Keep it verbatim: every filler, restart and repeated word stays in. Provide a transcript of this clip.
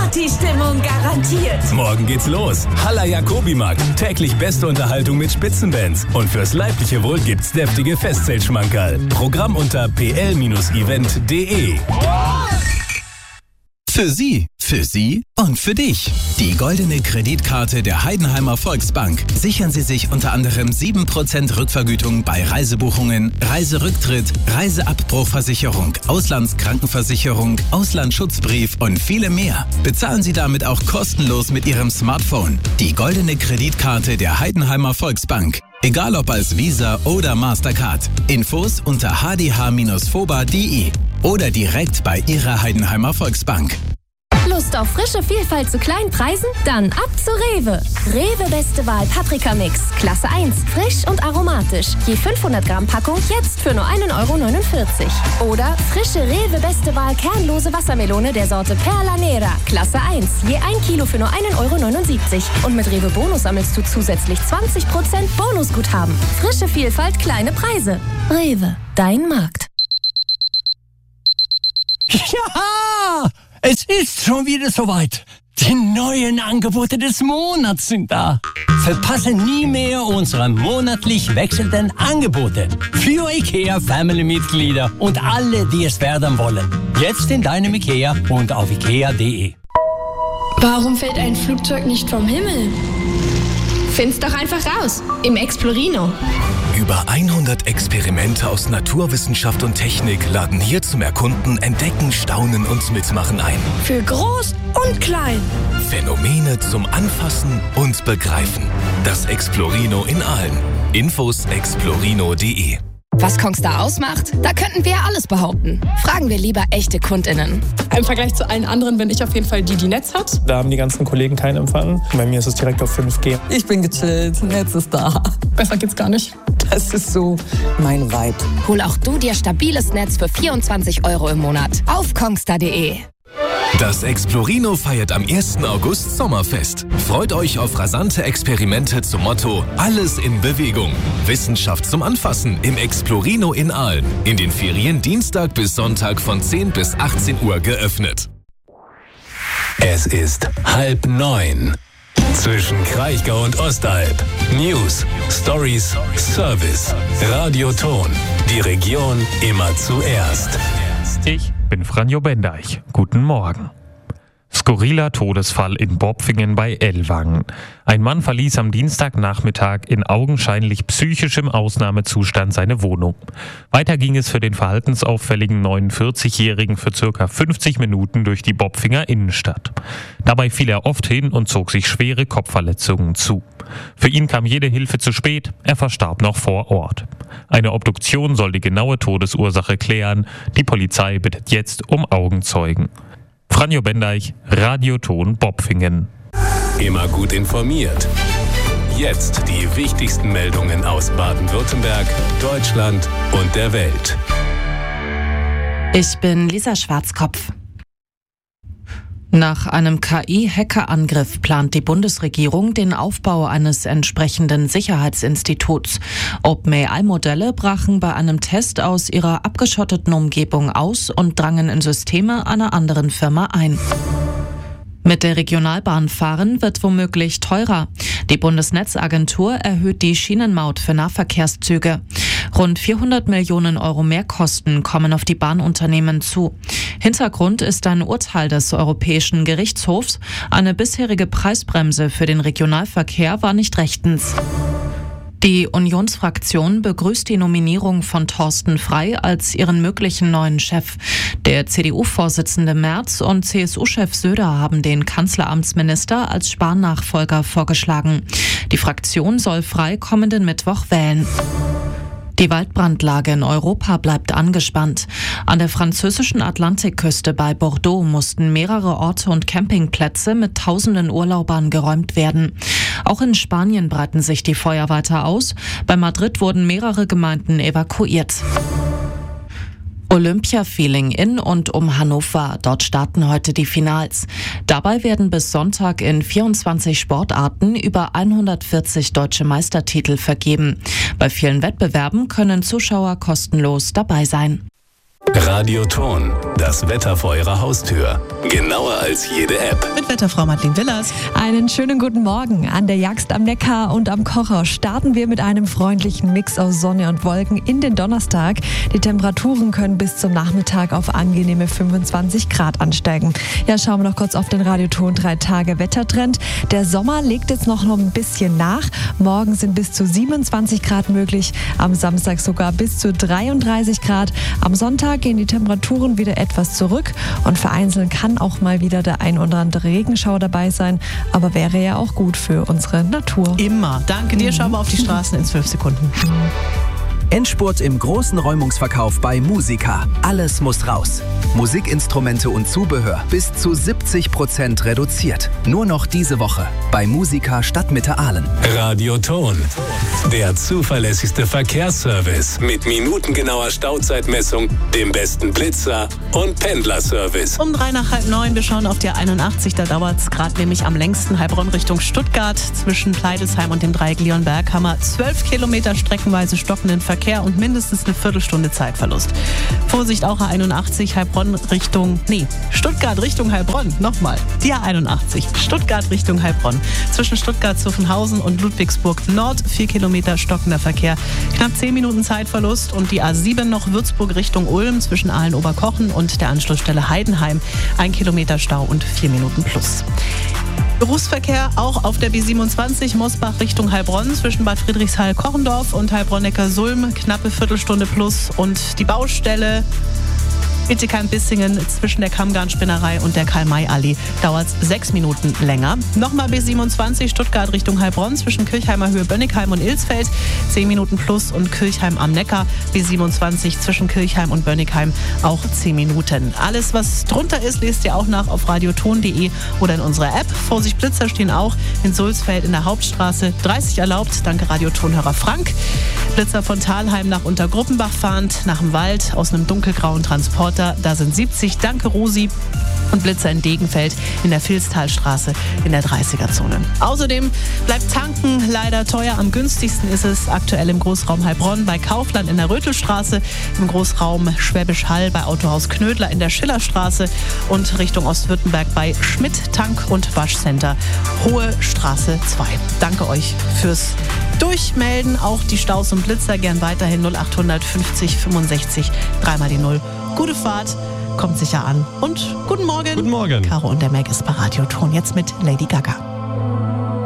Partystimmung garantiert. Morgen geht's los. Halla Jacobi-Markt. Täglich beste Unterhaltung mit Spitzenbands. Und fürs leibliche Wohl gibt's deftige Festzeltschmankerl. Programm unter p l event punkt d e. Für Sie, für Sie und für dich. Die goldene Kreditkarte der Heidenheimer Volksbank. Sichern Sie sich unter anderem sieben Prozent Rückvergütung bei Reisebuchungen, Reiserücktritt, Reiseabbruchversicherung, Auslandskrankenversicherung, Auslandsschutzbrief und viele mehr. Bezahlen Sie damit auch kostenlos mit Ihrem Smartphone. Die goldene Kreditkarte der Heidenheimer Volksbank. Egal ob als Visa oder Mastercard. Infos unter h d h dash foba punkt d e oder direkt bei Ihrer Heidenheimer Volksbank. Lust auf frische Vielfalt zu kleinen Preisen? Dann ab zu Rewe. Rewe Beste Wahl Paprika-Mix. Klasse eins. Frisch und aromatisch. Je fünfhundert Gramm Packung jetzt für nur ein Euro neunundvierzig. Oder frische Rewe Beste Wahl kernlose Wassermelone der Sorte Perla Nera. Klasse eins. Je ein Kilo für nur ein Euro neunundsiebzig. Und mit Rewe Bonus sammelst du zusätzlich zwanzig Prozent Bonusguthaben. Frische Vielfalt, kleine Preise. Rewe, dein Markt. Ja! Es ist schon wieder soweit. Die neuen Angebote des Monats sind da. Verpasse nie mehr unsere monatlich wechselnden Angebote. Für IKEA Family-Mitglieder und alle, die es werden wollen. Jetzt in deinem IKEA und auf ikea punkt de. Warum fällt ein Flugzeug nicht vom Himmel? Find's doch einfach raus. Im Explorino. Über hundert Experimente aus Naturwissenschaft und Technik laden hier zum Erkunden, Entdecken, Staunen und Mitmachen ein. Für groß und klein. Phänomene zum Anfassen und Begreifen. Das Explorino in Aalen. Infos explorino punkt de. Was Kongstar ausmacht? Da könnten wir alles behaupten. Fragen wir lieber echte KundInnen. Im Vergleich zu allen anderen bin ich auf jeden Fall die, die Netz hat. Da haben die ganzen Kollegen keinen Empfang. Bei mir ist es direkt auf fünf G. Ich bin gechillt, Netz ist da. Besser geht's gar nicht. Das ist so mein Vibe. Hol auch du dir stabiles Netz für vierundzwanzig Euro im Monat. Auf kongstar punkt de. Das Explorino feiert am ersten August Sommerfest. Freut euch auf rasante Experimente zum Motto Alles in Bewegung. Wissenschaft zum Anfassen im Explorino in Aalen. In den Ferien Dienstag bis Sonntag von zehn bis achtzehn Uhr geöffnet. Es ist halb neun. Zwischen Kraichgau und Ostalb. News, Stories, Service, Radioton. Die Region immer zuerst. Ich bin Franjo Bendeich. Guten Morgen. Skurriler Todesfall in Bopfingen bei Ellwangen. Ein Mann verließ am Dienstagnachmittag in augenscheinlich psychischem Ausnahmezustand seine Wohnung. Weiter ging es für den verhaltensauffälligen neunundvierzigjährigen für circa fünfzig Minuten durch die Bopfinger Innenstadt. Dabei fiel er oft hin und zog sich schwere Kopfverletzungen zu. Für ihn kam jede Hilfe zu spät, er verstarb noch vor Ort. Eine Obduktion soll die genaue Todesursache klären. Die Polizei bittet jetzt um Augenzeugen. Franjo Bendeich, Radioton Bopfingen. Immer gut informiert. Jetzt die wichtigsten Meldungen aus Baden-Württemberg, Deutschland und der Welt. Ich bin Lisa Schwarzkopf. Nach einem K I-Hackerangriff plant die Bundesregierung den Aufbau eines entsprechenden Sicherheitsinstituts. OpenAI-Modelle brachen bei einem Test aus ihrer abgeschotteten Umgebung aus und drangen in Systeme einer anderen Firma ein. Mit der Regionalbahn fahren wird womöglich teurer. Die Bundesnetzagentur erhöht die Schienenmaut für Nahverkehrszüge. Rund vierhundert Millionen Euro Mehrkosten kommen auf die Bahnunternehmen zu. Hintergrund ist ein Urteil des Europäischen Gerichtshofs. Eine bisherige Preisbremse für den Regionalverkehr war nicht rechtens. Die Unionsfraktion begrüßt die Nominierung von Thorsten Frey als ihren möglichen neuen Chef. Der C D U-Vorsitzende Merz und C S U-Chef Söder haben den Kanzleramtsminister als Spahn-Nachfolger vorgeschlagen. Die Fraktion soll Frey kommenden Mittwoch wählen. Die Waldbrandlage in Europa bleibt angespannt. An der französischen Atlantikküste bei Bordeaux mussten mehrere Orte und Campingplätze mit tausenden Urlaubern geräumt werden. Auch in Spanien breiten sich die Feuer weiter aus. Bei Madrid wurden mehrere Gemeinden evakuiert. Olympia-Feeling in und um Hannover. Dort starten heute die Finals. Dabei werden bis Sonntag in vierundzwanzig Sportarten über hundertvierzig deutsche Meistertitel vergeben. Bei vielen Wettbewerben können Zuschauer kostenlos dabei sein. Radioton, das Wetter vor Ihrer Haustür. Genauer als jede App. Mit Wetterfrau Madeleine Willers. Einen schönen guten Morgen. An der Jagst am Neckar und am Kocher starten wir mit einem freundlichen Mix aus Sonne und Wolken in den Donnerstag. Die Temperaturen können bis zum Nachmittag auf angenehme fünfundzwanzig Grad ansteigen. Ja, schauen wir noch kurz auf den Radioton drei Tage Wettertrend. Der Sommer legt jetzt noch ein bisschen nach. Morgen sind bis zu siebenundzwanzig Grad möglich. Am Samstag sogar bis zu dreiunddreißig Grad. Am Sonntag gehen die Temperaturen wieder etwas zurück und vereinzelt kann auch mal wieder der ein oder andere Regenschauer dabei sein, aber wäre ja auch gut für unsere Natur. Immer. Danke dir. Schauen wir auf die Straßen in zwölf Sekunden. Endspurt im großen Räumungsverkauf bei Musica. Alles muss raus. Musikinstrumente und Zubehör bis zu siebzig Prozent reduziert. Nur noch diese Woche bei Musica Stadtmitte Aalen. Radioton, der zuverlässigste Verkehrsservice mit minutengenauer Stauzeitmessung, dem besten Blitzer und Pendlerservice. Um drei nach halb neun, wir schauen auf die einundachtzig, da dauert es gerade nämlich am längsten Heilbronn Richtung Stuttgart. Zwischen Pleidelsheim und dem Dreieck Leonberg haben wir zwölf Kilometer streckenweise stockenden Verkehr und mindestens eine Viertelstunde Zeitverlust. Vorsicht auch A einundachtzig, Heilbronn Richtung, nee, Stuttgart Richtung Heilbronn, nochmal, die A einundachtzig, Stuttgart Richtung Heilbronn. Zwischen Stuttgart-Zuffenhausen und Ludwigsburg Nord, vier Kilometer stockender Verkehr, knapp zehn Minuten Zeitverlust und die A sieben noch Würzburg Richtung Ulm zwischen Aalen-Oberkochen und der Anschlussstelle Heidenheim, ein Kilometer Stau und vier Minuten plus. Berufsverkehr auch auf der B siebenundzwanzig Mosbach Richtung Heilbronn zwischen Bad Friedrichshall-Kochendorf und Heilbronn-Neckar-Sulm, knappe Viertelstunde plus und die Baustelle Bietigheim-Bissingen zwischen der Kammgarnspinnerei und der Karl-May-Allee dauert es sechs Minuten länger. Nochmal B siebenundzwanzig Stuttgart Richtung Heilbronn zwischen Kirchheimer Höhe Bönnigheim und Ilsfeld zehn Minuten plus und Kirchheim am Neckar B siebenundzwanzig zwischen Kirchheim und Bönnigheim auch zehn Minuten. Alles, was drunter ist, lest ihr auch nach auf radioton punkt de oder in unserer App. Vorsicht, Blitzer stehen auch in Sulzfeld in der Hauptstraße. dreißig erlaubt, danke Radiotonhörer Frank. Blitzer von Thalheim nach Untergruppenbach fahrend, nach dem Wald aus einem dunkelgrauen Transporter. Da sind siebzig, danke Rosi. Und Blitzer in Degenfeld in der Vilstalstraße in der dreißiger-Zone. Außerdem bleibt Tanken leider teuer. Am günstigsten ist es aktuell im Großraum Heilbronn bei Kaufland in der Rötelstraße, im Großraum Schwäbisch Hall bei Autohaus Knödler in der Schillerstraße und Richtung Ostwürttemberg bei Schmidt Tank- und Waschcenter Hohe Straße zwei. Danke euch fürs Durchmelden. Auch die Staus und Blitzer gern weiterhin null acht fünfzig fünfundsechzig dreimal die null. Gute Fahrt, kommt sicher an und guten Morgen. Guten Morgen. Caro und der Mac ist bei Radioton, jetzt mit Lady Gaga.